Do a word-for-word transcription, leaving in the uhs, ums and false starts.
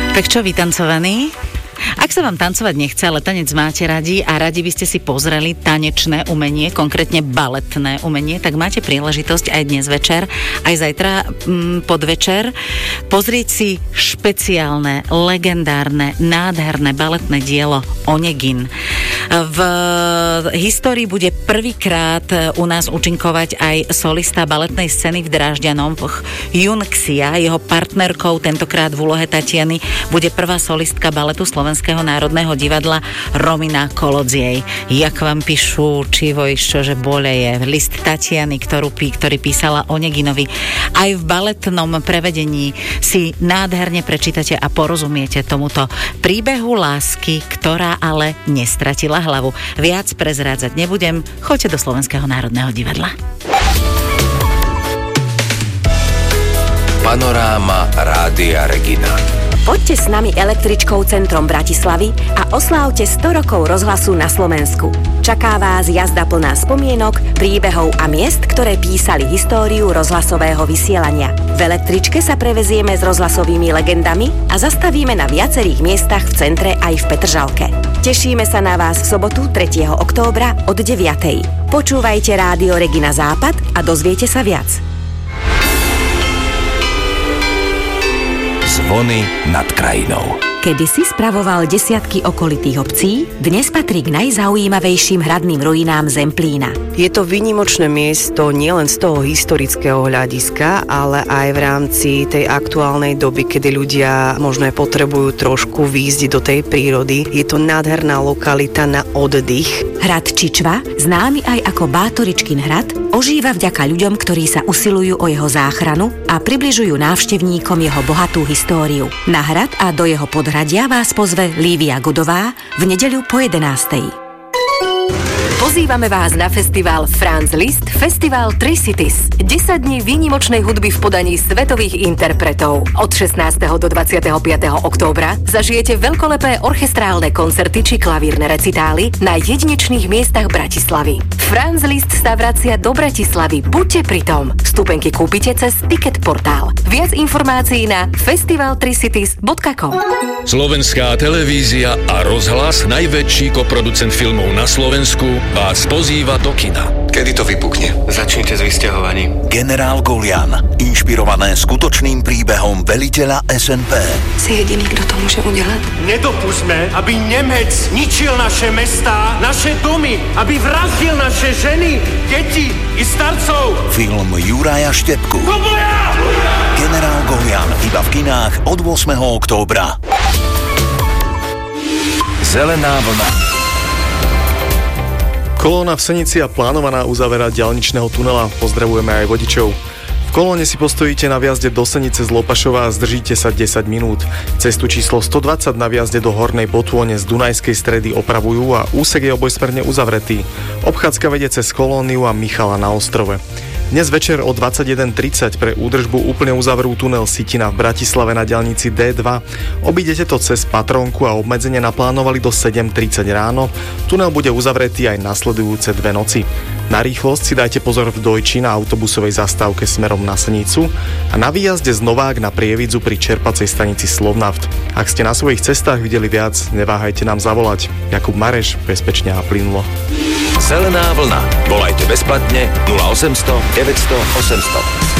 Tak čo, vytancovaní? Ak sa vám tancovať nechce, ale tanec máte radi a radi by ste si pozreli tanečné umenie, konkrétne baletné umenie, tak máte príležitosť aj dnes večer, aj zajtra m, podvečer pozrieť si špeciálne, legendárne, nádherné baletné dielo Onegin. V histórii bude prvýkrát u nás účinkovať aj solista baletnej scény v Drážďanom, Jun Xia. Jeho partnerkou tentokrát v úlohe Tatiany bude prvá solistka baletu Slovenského národného divadla Romina Kolodziej. Jak vám píšu, čivo iščo, že boleje. List Tatiany, ktorú, ktorý písala Oneginovi. Aj v baletnom prevedení si nádherne prečítate a porozumiete tomuto príbehu lásky, ktorá ale nestratila hlavu. Viac prezrádzať nebudem, choďte do Slovenského národného divadla. Panoráma Rádia Regina. Poďte s nami električkou centrom Bratislavy a oslávte sto rokov rozhlasu na Slovensku. Čaká vás jazda plná spomienok, príbehov a miest, ktoré písali históriu rozhlasového vysielania. V električke sa prevezieme s rozhlasovými legendami a zastavíme na viacerých miestach v centre aj v Petržalke. Tešíme sa na vás v sobotu tretieho októbra od deviatej. Počúvajte Rádio Regina Západ a dozviete sa viac. Zvony nad krajinou. Kedysi spravoval desiatky okolitých obcí, dnes patrí k najzaujímavejším hradným ruinám Zemplína. Je to výnimočné miesto nielen z toho historického hľadiska, ale aj v rámci tej aktuálnej doby, kedy ľudia možno aj potrebujú trošku výjsť do tej prírody. Je to nádherná lokalita na oddych. Hrad Čičva, známy aj ako Bátoričkin hrad, ožíva vďaka ľuďom, ktorí sa usilujú o jeho záchranu a približujú návštevníkom jeho bohatú históriu. Na hrad a do jeho podhradia vás pozve Lívia Gudová v nedeľu po jedenástej. Pozývame vás na festival Franz Liszt Festival Tri Cities. desať dní výnimočnej hudby v podaní svetových interpretov. Od šestnásteho do dvadsiateho piateho októbra zažijete veľkolepé orchestrálne koncerty či klavírne recitály na jedinečných miestach Bratislavy. Franz Liszt sa vracia do Bratislavy. Buďte pritom. Vstupenky kúpite cez Ticket portál. Viac informácií na festival tri cities bodka com. Slovenská televízia a rozhlas, najväčší koproducent filmov na Slovensku, vás pozýva do kina. Kedy to vypukne? Začnite s vysťahovaním. Generál Golian, inšpirované skutočným príbehom veliteľa es en pé. Si jediný, kto to môže udelať? Nedopustme, aby Nemec ničil naše mestá, naše domy, aby vraždil naše ženy, deti i starcov. Film Juraja Štepku. Koboja! Generál Golian iba v kinách od ôsmeho októbra. Zelená vlna. Kolóna v Senici a plánovaná uzavera diaľničného tunela. Pozdravujeme aj vodičov. V kolóne si postojíte na viazde do Senice z Lopašova a zdržíte sa desať minút. Cestu číslo stodvadsať na viazde do Hornej Botône z Dunajskej Stredy opravujú a úsek je obojsmerne uzavretý. Obchádzka vedie cez Kolóniu a Michala na Ostrove. Dnes večer o dvadsaťjeden tridsať pre údržbu úplne uzavrú tunel Sitina v Bratislave na diaľnici dé dva. Obídete to cez Patrónku a obmedzenie naplánovali do sedem tridsať ráno. Tunel bude uzavretý aj nasledujúce dve noci. Na rýchlosť si dajte pozor v Dojči na autobusovej zastávke smerom na Senicu a na výjazde z Novák na Prievidzu pri čerpacej stanici Slovnaft. Ak ste na svojich cestách videli viac, neváhajte nám zavolať. Jakub Mareš, bezpečne a plynulo. Zelená vlna. Volajte bezplatne nula osemsto deväťsto osemsto.